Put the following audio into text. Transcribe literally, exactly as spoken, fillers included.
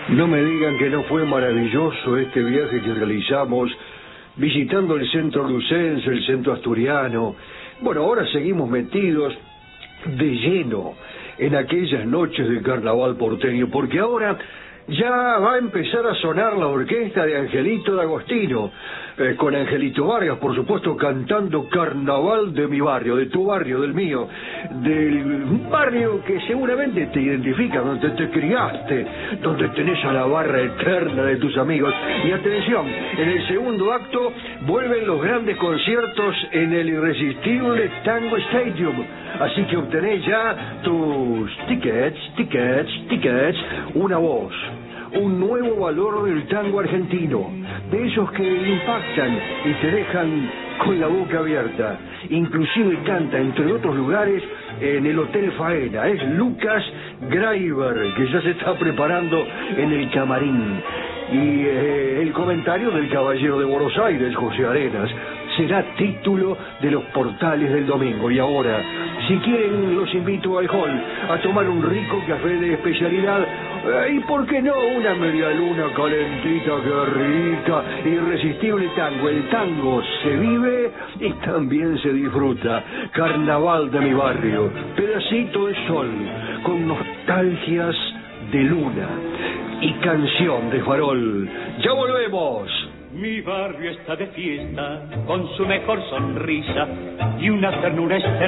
No me digan que no fue maravilloso este viaje que realizamos, visitando el centro lucense, el centro asturiano. Bueno, ahora seguimos metidos de lleno en aquellas noches de carnaval porteño, porque ahora ya va a empezar a sonar la orquesta de Angelito D'Agostino, eh, con Angelito Vargas, por supuesto, cantando Carnaval de mi barrio, de tu barrio, del mío, del barrio que seguramente te identifica, donde te criaste, donde tenés a la barra eterna de tus amigos. Y atención, en el segundo acto vuelven los grandes conciertos en el irresistible Tango Stadium, así que obtenés ya tus tickets, tickets, tickets, una voz, un nuevo valor del tango argentino, de esos que impactan y te dejan con la boca abierta. Inclusive canta, entre otros lugares, en el Hotel Faena. Es Lucas Graiber, que ya se está preparando en el camarín. Y eh, el comentario del caballero de Buenos Aires, José Arenas, será título de los portales del domingo. Y ahora, si quieren, los invito al hall a tomar un rico café de especialidad. Eh, y por qué no, una media luna calentita, que rica, irresistible tango. El tango se vive y también se disfruta. Carnaval de mi barrio, pedacito de sol, con nostalgias de luna y canción de farol. ¡Ya volvemos! Mi barrio está de fiesta, con su mejor sonrisa y una ternura extrema.